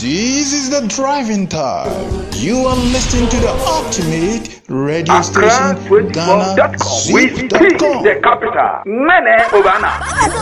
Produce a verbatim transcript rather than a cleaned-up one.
This is the driving time. You are listening to the ultimate radio Accra station, twenty-four Ghana dot com. We Zip speak dot com. the capital. Mene Obana.